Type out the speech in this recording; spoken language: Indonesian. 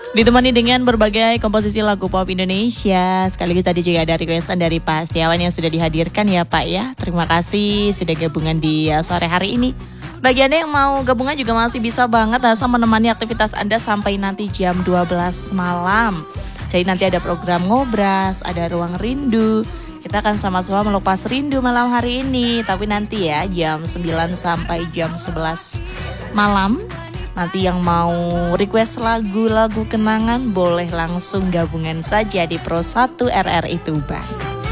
Ditemani dengan berbagai komposisi lagu pop Indonesia. Sekaligus tadi juga ada requestan dari Pak Setiawan yang sudah dihadirkan ya Pak ya. Terima kasih sudah gabungan di sore hari ini. Bagi Anda yang mau gabungan juga masih bisa banget asal menemani aktivitas Anda sampai nanti jam 12 malam. Jadi nanti ada program Ngobras, ada Ruang Rindu. Kita akan sama-sama melepas rindu malam hari ini. Tapi nanti ya jam 9 sampai jam 11 malam. Nanti yang mau request lagu-lagu kenangan boleh langsung gabungan saja di Pro 1 RRI Tuban.